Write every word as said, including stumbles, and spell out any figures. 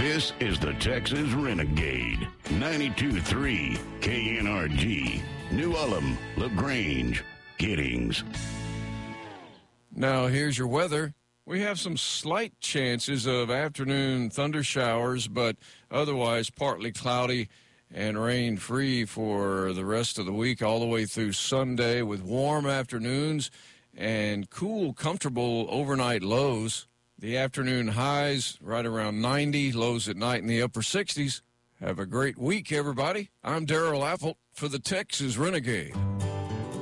This is the Texas Renegade, ninety-two point three K N R G, New Ulm, LaGrange, Giddings. Now, here's your weather. We have some slight chances of afternoon thunder showers, but otherwise partly cloudy and rain-free for the rest of the week, all the way through Sunday, with warm afternoons and cool, comfortable overnight lows. The afternoon highs right around ninety, lows at night in the upper sixties. Have a great week, everybody. I'm Daryl Apple for the Texas Renegade.